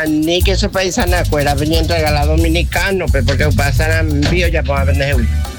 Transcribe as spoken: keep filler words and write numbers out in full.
ni que esos paisanos fuera venían regalar dominicanos, pero porque pasaran envío ya para vender.